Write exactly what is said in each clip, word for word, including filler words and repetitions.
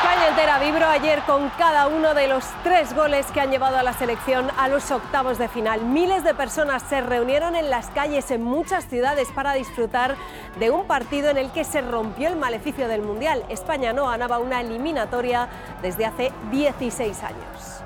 España entera vibró ayer con cada uno de los tres goles que han llevado a la selección a los octavos de final. Miles de personas se reunieron en las calles en muchas ciudades para disfrutar de un partido en el que se rompió el maleficio del Mundial. España no ganaba una eliminatoria desde hace dieciséis años.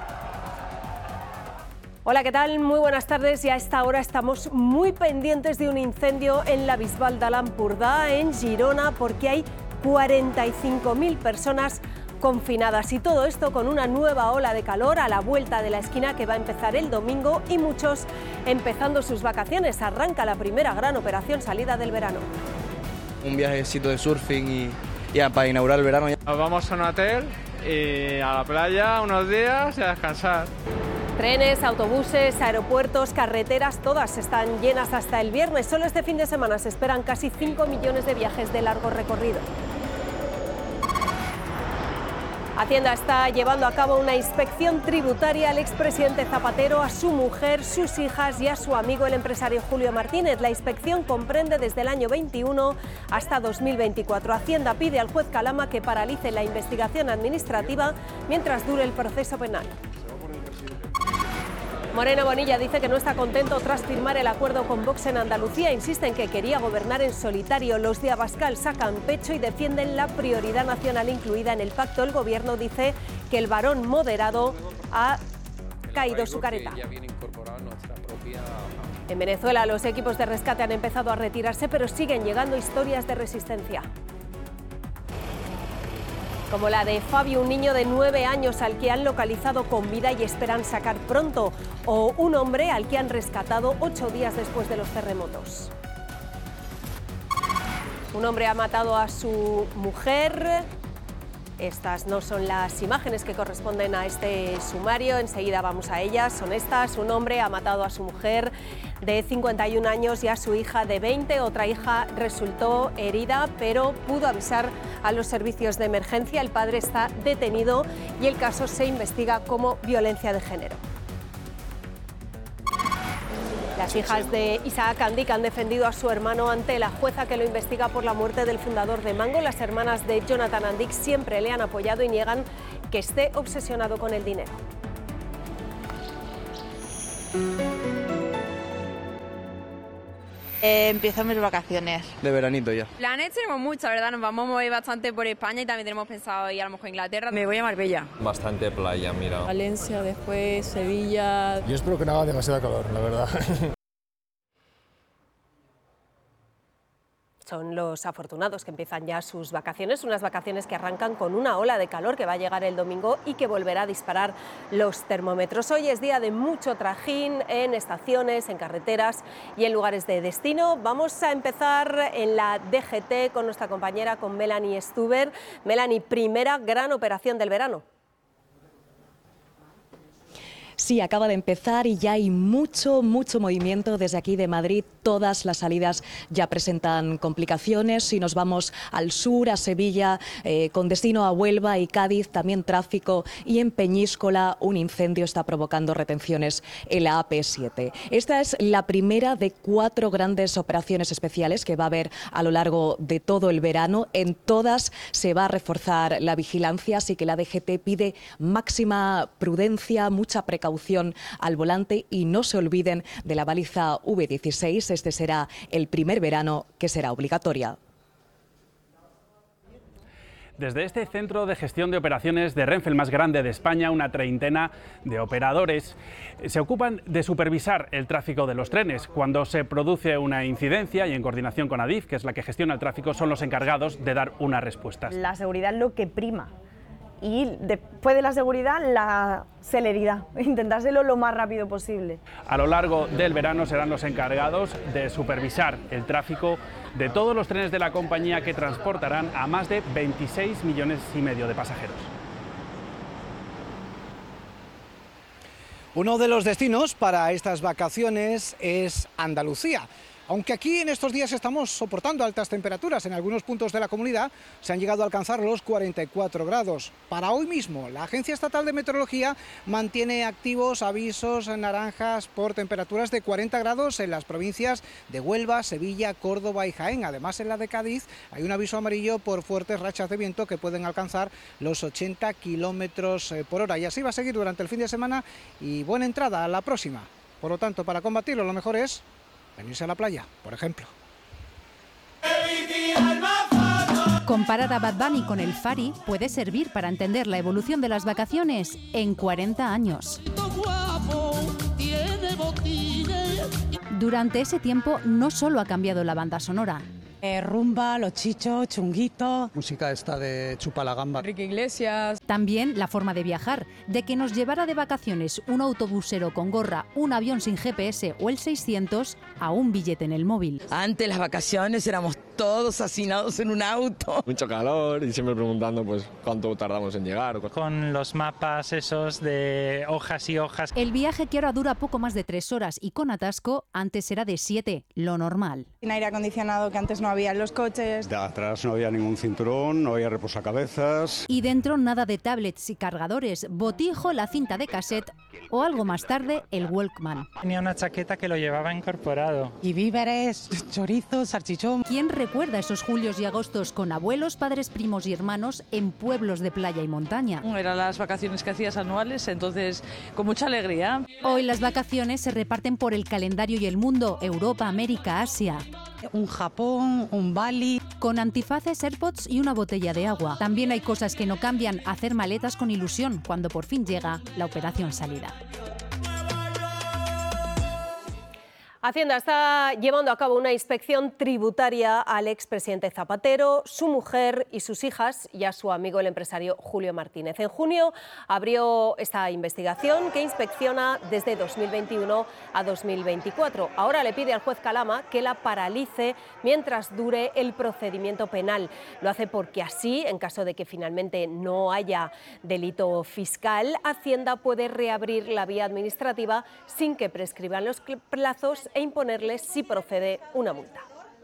Hola, ¿qué tal? Muy buenas tardes y a esta hora estamos muy pendientes de un incendio en la Bisbal de l'Empordà, en Girona, porque hay cuarenta y cinco mil personas confinadas y todo esto con una nueva ola de calor a la vuelta de la esquina que va a empezar el domingo y muchos empezando sus vacaciones. Arranca la primera gran operación salida del verano. Un viajecito de surfing y ya para inaugurar el verano. Nos vamos a un hotel y a la playa unos días y a descansar. Trenes, autobuses, aeropuertos, carreteras, todas están llenas hasta el viernes. Solo este fin de semana se esperan casi cinco millones de viajes de largo recorrido. Hacienda está llevando a cabo una inspección tributaria al expresidente Zapatero, a su mujer, sus hijas y a su amigo el empresario Julio Martínez. La inspección comprende desde el año veintiuno hasta dos mil veinticuatro. Hacienda pide al juez Calama que paralice la investigación administrativa mientras dure el proceso penal. Moreno Bonilla dice que no está contento tras firmar el acuerdo con Vox en Andalucía. Insiste en que quería gobernar en solitario. Los de Abascal sacan pecho y defienden la prioridad nacional incluida en el pacto. El gobierno dice que el varón moderado ha caído su careta. En Venezuela los equipos de rescate han empezado a retirarse, pero siguen llegando historias de resistencia. Como la de Fabio, un niño de nueve años al que han localizado con vida y esperan sacar pronto, o un hombre al que han rescatado ocho días después de los terremotos. Un hombre ha matado a su mujer. Estas no son las imágenes que corresponden a este sumario, enseguida vamos a ellas, son estas. Un hombre ha matado a su mujer de cincuenta y un años y a su hija de veinte. Otra hija resultó herida, pero pudo avisar a los servicios de emergencia. El padre está detenido y el caso se investiga como violencia de género. Las hijas de Isaac Andic han defendido a su hermano ante la jueza que lo investiga por la muerte del fundador de Mango. Las hermanas de Jonathan Andic siempre le han apoyado y niegan que esté obsesionado con el dinero. Eh, empiezo mis vacaciones. De veranito ya. Planes tenemos muchos, ¿verdad? Nos vamos a mover bastante por España y también tenemos pensado ir a lo mejor a Inglaterra. Me voy a Marbella. Bastante playa, mira. Valencia, después Sevilla. Yo espero que no haga demasiado calor, la verdad. Son los afortunados que empiezan ya sus vacaciones, unas vacaciones que arrancan con una ola de calor que va a llegar el domingo y que volverá a disparar los termómetros. Hoy es día de mucho trajín en estaciones, en carreteras y en lugares de destino. Vamos a empezar en la D G T con nuestra compañera, con Melanie Stuber. Melanie, primera gran operación del verano. Sí, acaba de empezar y ya hay mucho, mucho movimiento desde aquí de Madrid. Todas las salidas ya presentan complicaciones. Si nos vamos al sur, a Sevilla, eh, con destino a Huelva y Cádiz, también tráfico. Y en Peñíscola un incendio está provocando retenciones en la A P siete. Esta es la primera de cuatro grandes operaciones especiales que va a haber a lo largo de todo el verano. En todas se va a reforzar la vigilancia, así que la D G T pide máxima prudencia, mucha precaución al volante y no se olviden de la baliza V dieciséis. Este será el primer verano que será obligatoria. Desde este centro de gestión de operaciones de Renfe, el más grande de España, una treintena de operadores se ocupan de supervisar el tráfico de los trenes. Cuando se produce una incidencia y en coordinación con Adif, que es la que gestiona el tráfico, son los encargados de dar unas respuestas. La seguridad es lo que prima. Y después de la seguridad, la celeridad, intentárselo lo más rápido posible. A lo largo del verano serán los encargados de supervisar el tráfico de todos los trenes de la compañía que transportarán a más de veintiséis millones y medio de pasajeros. Uno de los destinos para estas vacaciones es Andalucía. Aunque aquí en estos días estamos soportando altas temperaturas, en algunos puntos de la comunidad se han llegado a alcanzar los cuarenta y cuatro grados. Para hoy mismo, la Agencia Estatal de Meteorología mantiene activos avisos naranjas por temperaturas de cuarenta grados en las provincias de Huelva, Sevilla, Córdoba y Jaén. Además, en la de Cádiz hay un aviso amarillo por fuertes rachas de viento que pueden alcanzar los ochenta kilómetros por hora. Y así va a seguir durante el fin de semana y buena entrada a la próxima. Por lo tanto, para combatirlo, lo mejor es venirse a la playa, por ejemplo. Comparar a Bad Bunny con el Fari puede servir para entender la evolución de las vacaciones en cuarenta años. Durante ese tiempo no solo ha cambiado la banda sonora. Eh, rumba, los chichos, chunguitos. Música esta de Chupa la Gamba. Enrique Iglesias. También la forma de viajar, de que nos llevara de vacaciones un autobusero con gorra, un avión sin G P S o el seiscientos a un billete en el móvil. Antes las vacaciones éramos todos hacinados en un auto. Mucho calor y siempre preguntando pues cuánto tardamos en llegar. Con los mapas esos de hojas y hojas. El viaje, que ahora dura poco más de tres horas y con atasco, antes era de siete, lo normal. Sin aire acondicionado, que antes no había en los coches. De atrás no había ningún cinturón, no había reposacabezas. Y dentro nada de tablets y cargadores, botijo, la cinta de cassette o algo más tarde el Walkman. Tenía una chaqueta que lo llevaba incorporado. Y víveres, chorizo, salchichón. ¿Quién recuerda esos julios y agostos con abuelos, padres, primos y hermanos en pueblos de playa y montaña? Eran las vacaciones que hacías anuales, entonces con mucha alegría. Hoy las vacaciones se reparten por el calendario y el mundo, Europa, América, Asia. Un Japón, un Bali. Con antifaces, AirPods y una botella de agua. También hay cosas que no cambian, hacer maletas con ilusión cuando por fin llega la operación salida. Hacienda está llevando a cabo una inspección tributaria al expresidente Zapatero, su mujer y sus hijas y a su amigo el empresario Julio Martínez. En junio abrió esta investigación que inspecciona desde dos mil veintiuno a dos mil veinticuatro. Ahora le pide al juez Calama que la paralice mientras dure el procedimiento penal. Lo hace porque así, en caso de que finalmente no haya delito fiscal, Hacienda puede reabrir la vía administrativa sin que prescriban los plazos e imponerles, si procede, una multa.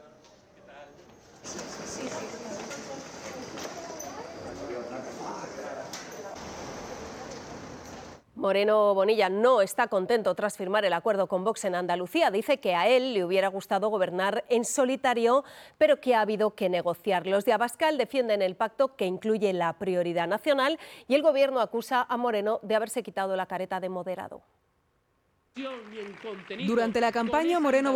Moreno Bonilla no está contento tras firmar el acuerdo con Vox en Andalucía. Dice que a él le hubiera gustado gobernar en solitario, pero que ha habido que negociar. Los de Abascal defienden el pacto, que incluye la prioridad nacional, y el Gobierno acusa a Moreno de haberse quitado la careta de moderado. Durante la campaña, Moreno